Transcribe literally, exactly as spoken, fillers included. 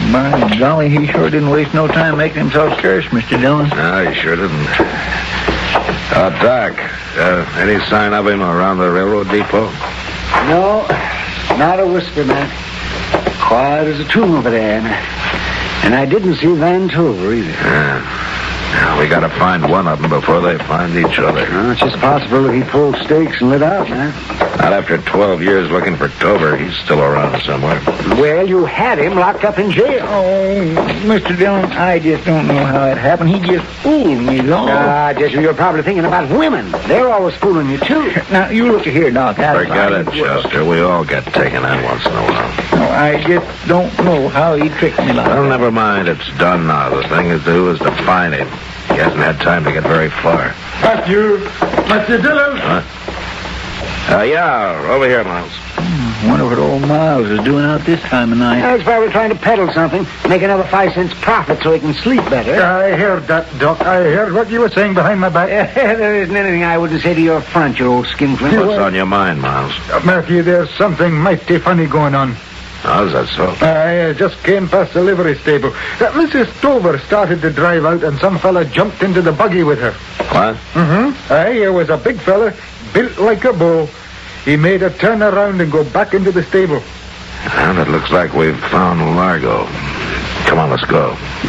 By golly, he sure didn't waste no time making himself scarce, Mister Dillon. No, he sure didn't. Uh, Doc, uh, any sign of him around the railroad depot? No, not a whisper, man. Quiet as a tomb over there. And, and I didn't see Van Tover either. Yeah. Now, we gotta find one of them before they find each other. Well, it's just possible that he pulled stakes and lit out, man. Not after twelve years looking for Tover. He's still around somewhere. Well, you had him locked up in jail. Oh, Mister Dillon, I just don't know how it happened. He just fooled me, Lord. Ah, just you're probably thinking about women. They're always fooling you, too. Now, you look here, Doc. I Forget it, Chester. We all get taken in once in a while. No, I just don't know how he tricked me like Well, that. never mind. It's done now. The thing to do is to find him. He hasn't had time to get very far. Matthew! Matthew Dillon! Huh? Uh, yeah, over here, Miles. I wonder what old Miles is doing out this time of night. He's probably trying to peddle something, make another five cents profit so he can sleep better. I heard that, Doc. I heard what you were saying behind my back. There isn't anything I wouldn't say to your front, you old skinflint. What's on your mind, Miles? Uh, Matthew, there's something mighty funny going on. How's that so? I uh, just came past the livery stable. Uh, Missus Tover started to drive out, and some fella jumped into the buggy with her. What? Mm-hmm. Aye, there was a big fella, built like a bull. He made her turn around and go back into the stable. And it looks like we've found Largo. Come on, let's go.